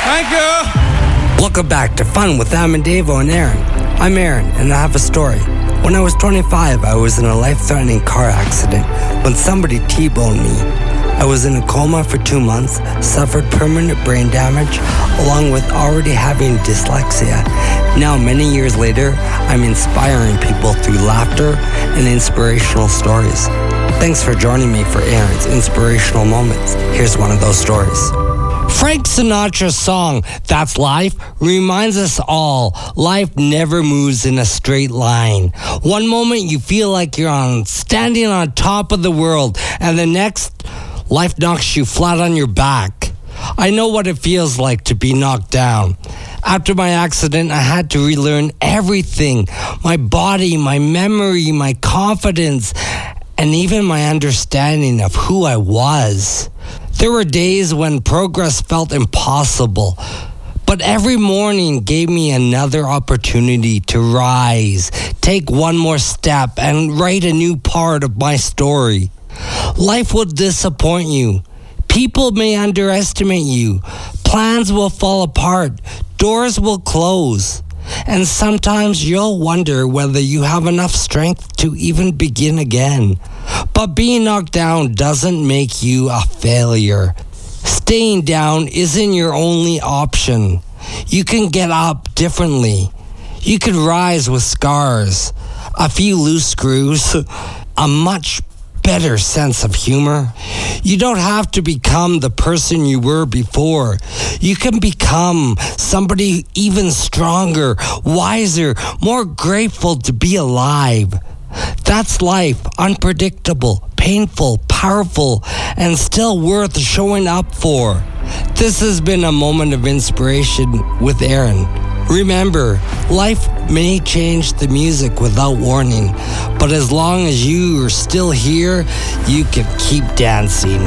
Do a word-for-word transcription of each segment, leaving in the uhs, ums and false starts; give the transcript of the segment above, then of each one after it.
Thank you. Welcome back to Fun with Am Davo and Aaron. I'm Aaron, and I have a story. When I was twenty-five, I was in a life-threatening car accident when somebody T-boned me. I was in a coma for two months, suffered permanent brain damage, along with already having dyslexia. Now, many years later, I'm inspiring people through laughter and inspirational stories. Thanks for joining me for Aaron's Inspirational Moments. Here's one of those stories. Frank Sinatra's song, That's Life, reminds us all life never moves in a straight line. One moment you feel like you're on standing on top of the world, and the next, life knocks you flat on your back. I know what it feels like to be knocked down. After my accident, I had to relearn everything. My body, my memory, my confidence, and even my understanding of who I was. There were days when progress felt impossible, but every morning gave me another opportunity to rise, take one more step, and write a new part of my story. Life will disappoint you. People may underestimate you. Plans will fall apart. Doors will close. And sometimes you'll wonder whether you have enough strength to even begin again. But being knocked down doesn't make you a failure. Staying down isn't your only option. You can get up differently. You could rise with scars, a few loose screws, a much better sense of humor. You don't have to become the person you were before. You can become somebody even stronger, wiser, more grateful to be alive. That's life, unpredictable, painful, powerful, and still worth showing up for. This has been a moment of inspiration with Aaron. Remember, life may change the music without warning, but as long as you are still here, you can keep dancing.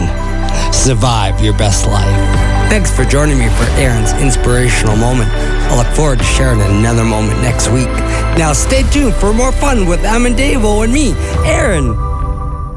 Survive your best life. Thanks for joining me for Aaron's Inspirational Moment. I look forward to sharing another moment next week. Now stay tuned for more fun with Am Davo and me, Aaron.